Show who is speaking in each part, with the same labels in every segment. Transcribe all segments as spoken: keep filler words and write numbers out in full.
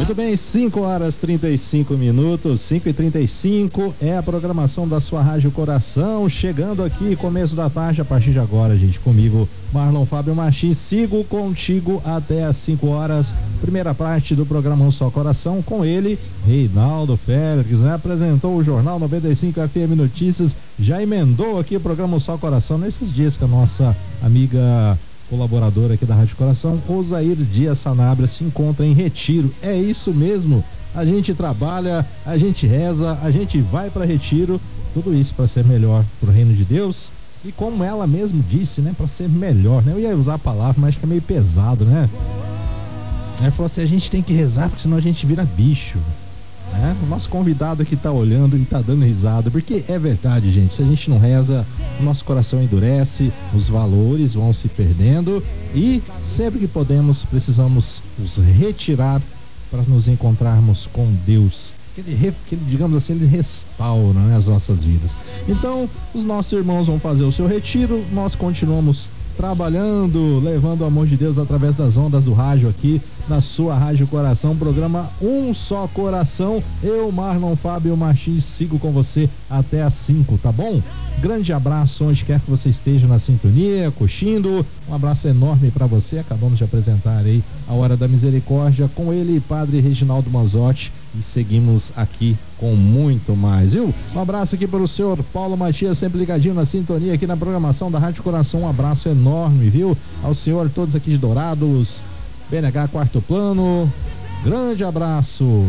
Speaker 1: Muito bem, cinco horas e trinta e cinco minutos, cinco e trinta e cinco é a programação da sua Rádio Coração, chegando aqui, começo da tarde, a partir de agora, gente, comigo, Marlon Fábio Martins, sigo contigo até as cinco horas, primeira parte do programa Um Só Coração, com ele, Reinaldo Félix, né? Apresentou o Jornal noventa e cinco F M Notícias, já emendou aqui o programa Um Só Coração, nesses dias que a nossa amiga colaboradora aqui da Rádio Coração, Osair Dias Sanabria, se encontra em retiro. É isso mesmo, a gente trabalha, a gente reza, a gente vai para retiro, tudo isso para ser melhor pro reino de Deus e, como ela mesmo disse, né, para ser melhor, né? Eu ia usar a palavra, mas acho que é meio pesado, né? Ela falou assim, a gente tem que rezar porque senão a gente vira bicho. É, o nosso convidado aqui tá olhando e tá dando risada, porque é verdade, gente, se a gente não reza, o nosso coração endurece, os valores vão se perdendo e sempre que podemos, precisamos nos retirar para nos encontrarmos com Deus, que ele, que ele, digamos assim, ele restaura, né, as nossas vidas. Então, os nossos irmãos vão fazer o seu retiro, nós continuamos trabalhando, levando o amor de Deus através das ondas do rádio aqui na sua Rádio Coração, programa Um Só Coração. Eu, Marlon Fábio Martins, sigo com você até às cinco, tá bom? Grande abraço onde quer que você esteja na sintonia, curtindo. Um abraço enorme para você. Acabamos de apresentar aí a Hora da Misericórdia com ele, Padre Reginaldo Manzotti, e seguimos aqui com muito mais, viu? Um abraço aqui para o senhor Paulo Matias, sempre ligadinho na sintonia aqui na programação da Rádio Coração. Um abraço enorme, viu? Ao senhor, todos aqui de Dourados, B N H Quarto Plano, grande abraço.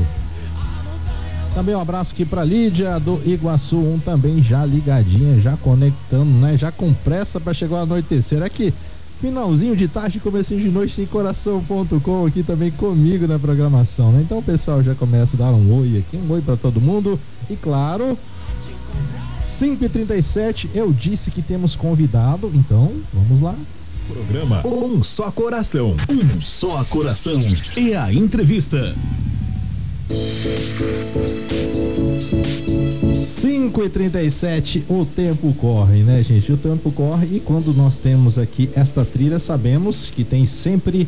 Speaker 1: Também um abraço aqui pra Lídia do Iguaçu, um também já ligadinha, já conectando, né? Já com pressa para chegar ao anoitecer. Aqui, finalzinho de tarde, comecinho de noite, em coração ponto com aqui também comigo na programação, né? Então o pessoal já começa a dar um oi aqui, um oi para todo mundo. E claro, cinco e trinta e sete, eu disse que temos convidado, então vamos lá.
Speaker 2: Programa Um Só Coração. Um Só Coração. E a entrevista.
Speaker 1: cinco e trinta e sete, o tempo corre, né, gente? O tempo corre e quando nós temos aqui esta trilha, sabemos que tem sempre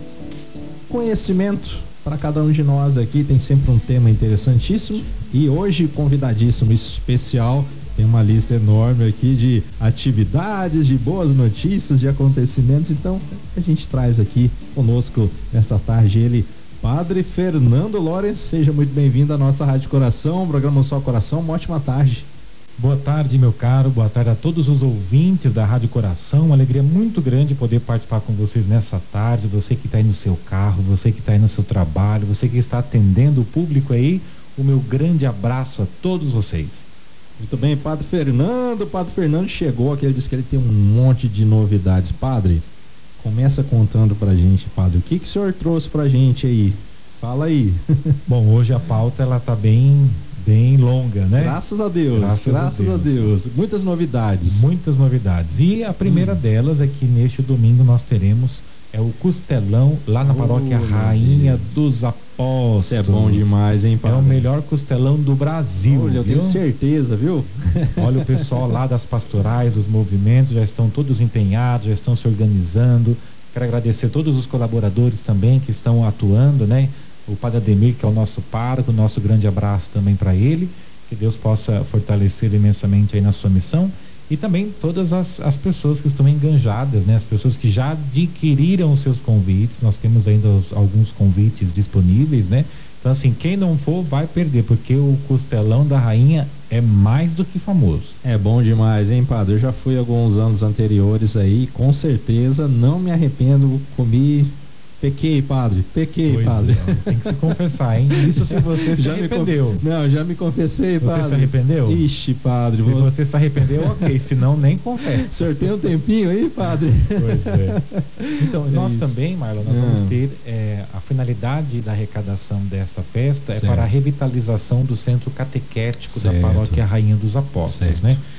Speaker 1: conhecimento para cada um de nós aqui, tem sempre um tema interessantíssimo e hoje convidadíssimo especial. Tem uma lista enorme aqui de atividades, de boas notícias, de acontecimentos. Então, a gente traz aqui conosco nesta tarde ele, Padre Fernando Lorenz. Seja muito bem-vindo à nossa Rádio Coração, programa Só Coração. Uma ótima tarde.
Speaker 3: Boa tarde, meu caro. Boa tarde a todos os ouvintes da Rádio Coração. Uma alegria muito grande poder participar com vocês nessa tarde. Você que está aí no seu carro, você que está aí no seu trabalho, você que está atendendo o público aí, o meu grande abraço a todos vocês.
Speaker 1: Muito bem, Padre Fernando. Padre Fernando chegou aqui, ele disse que ele tem um monte de novidades. Padre, começa contando pra gente, Padre, o que que o senhor trouxe pra gente aí? Fala aí.
Speaker 3: Bom, hoje a pauta ela tá bem, bem longa, né?
Speaker 1: Graças a Deus, graças, graças a, Deus. a Deus. Muitas novidades.
Speaker 3: Muitas novidades. E a primeira hum. delas é que neste domingo nós teremos é o costelão lá na paróquia oh, Rainha dos Apóstolos.
Speaker 1: Isso é bom demais, hein, Padre?
Speaker 3: É o melhor costelão do Brasil.
Speaker 1: Olha, eu
Speaker 3: viu?
Speaker 1: tenho certeza, viu?
Speaker 3: Olha, o pessoal lá das pastorais, dos movimentos, já estão todos empenhados, já estão se organizando. Quero agradecer todos os colaboradores também que estão atuando, né? O Padre Ademir, que é o nosso pároco, nosso grande abraço também para ele. Que Deus possa fortalecer imensamente aí na sua missão. E também todas as, as pessoas que estão enganjadas, né? As pessoas que já adquiriram os seus convites. Nós temos ainda os, alguns convites disponíveis, né? Então, assim, quem não for vai perder, porque o costelão da Rainha é mais do que famoso.
Speaker 1: É bom demais, hein, Padre? Eu já fui alguns anos anteriores aí, com certeza não me arrependo, comi. Pequei, Padre, pequei,
Speaker 3: pois
Speaker 1: Padre.
Speaker 3: É, tem que se confessar, hein? Isso se você se
Speaker 1: já
Speaker 3: arrependeu.
Speaker 1: Me, não, já me confessei, Padre.
Speaker 3: Você se arrependeu?
Speaker 1: Ixi, Padre.
Speaker 3: Se vou... você se arrependeu, ok, senão nem confessa.
Speaker 1: O senhor tem um tempinho aí, Padre?
Speaker 3: Pois é. Então, é nós isso. também, Marlon, nós
Speaker 1: é.
Speaker 3: vamos ter é, a finalidade da arrecadação dessa festa
Speaker 1: certo.
Speaker 3: é para a revitalização do centro catequético
Speaker 1: certo.
Speaker 3: da paróquia Rainha dos Apóstolos,
Speaker 1: certo.
Speaker 3: né?